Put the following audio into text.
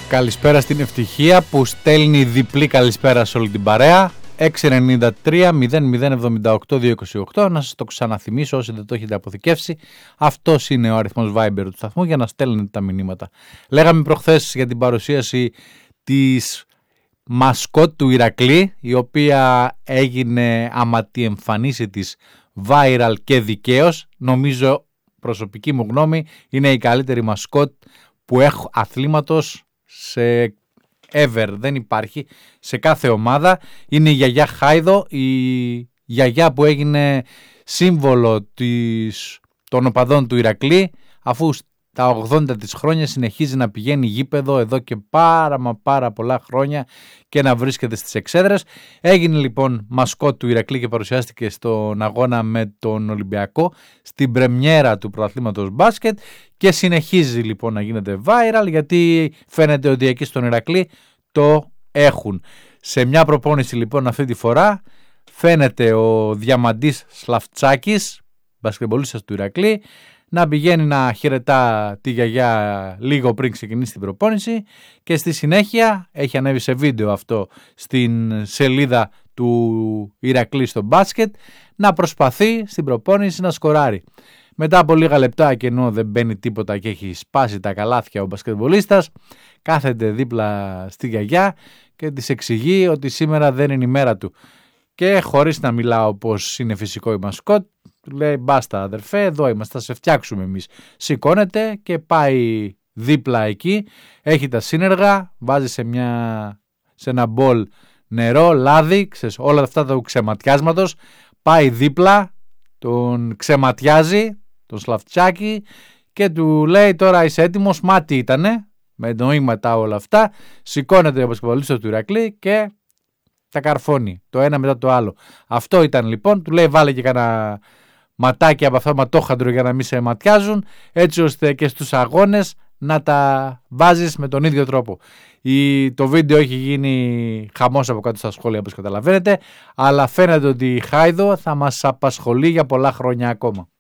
Καλησπέρα στην Ευτυχία που στέλνει διπλή καλησπέρα σε όλη την παρέα. 693 0078 228. Να σας το ξαναθυμίσω όσοι δεν το έχετε αποθηκεύσει. Αυτός είναι ο αριθμός Viber του σταθμού για να στέλνετε τα μηνύματα. Λέγαμε προχθές για την παρουσίαση της μασκότ του Ηρακλή, η οποία έγινε άμα τη εμφανίση της viral και δικαίως. Νομίζω, προσωπική μου γνώμη, είναι η καλύτερη μασκότ που έχω αθλήματος σε ever, δεν υπάρχει σε κάθε ομάδα. Είναι η γιαγιά Χάιδο, η γιαγιά που έγινε σύμβολο των οπαδών του Ηρακλή, αφού τα 80 της χρόνια συνεχίζει να πηγαίνει γήπεδο εδώ και πάρα πολλά χρόνια και να βρίσκεται στις εξέδρες. Έγινε λοιπόν μασκότ του Ηρακλή και παρουσιάστηκε στον αγώνα με τον Ολυμπιακό στην πρεμιέρα του πρωταθλήματος μπάσκετ και συνεχίζει λοιπόν να γίνεται viral, γιατί φαίνεται ότι εκεί στον Ηρακλή το έχουν. Σε μια προπόνηση λοιπόν αυτή τη φορά φαίνεται ο Διαμαντής Σλαφτσάκης, μπασκετμπολίστας του Ηρακλή, να πηγαίνει να χαιρετά τη γιαγιά λίγο πριν ξεκινήσει την προπόνηση και στη συνέχεια έχει ανέβει σε βίντεο αυτό στην σελίδα του Ηρακλή στο μπάσκετ να προσπαθεί στην προπόνηση να σκοράρει. Μετά από λίγα λεπτά και ενώ δεν μπαίνει τίποτα και έχει σπάσει τα καλάθια ο μπασκετμπολίστας, κάθεται δίπλα στη γιαγιά και της εξηγεί ότι σήμερα δεν είναι η μέρα του. Και χωρίς να μιλάω όπως είναι φυσικό η μασκότ, λέει μπάστα αδερφέ, εδώ είμαστε, θα σε φτιάξουμε εμείς. Σηκώνεται και πάει δίπλα εκεί, έχει τα σύνεργα, βάζει σε ένα μπολ νερό, λάδι, ξέρεις, όλα αυτά του ξεματιάσματος, πάει δίπλα, τον ξεματιάζει, τον Σλαφτσάκη και του λέει τώρα είσαι έτοιμος, μάτι ήτανε, με νοήματα όλα αυτά, σηκώνεται ο μπασκετμπολίστας του Ηρακλή και τα καρφώνει το ένα μετά το άλλο. Αυτό ήταν λοιπόν, του λέει βάλε και κανένα ματάκι από αυτό ματόχαντρο για να μην σε ματιάζουν, έτσι ώστε και στους αγώνες να τα βάζεις με τον ίδιο τρόπο. Το βίντεο έχει γίνει χαμός από κάτω στα σχόλια όπως καταλαβαίνετε, αλλά φαίνεται ότι η Χάιδο θα μας απασχολεί για πολλά χρόνια ακόμα.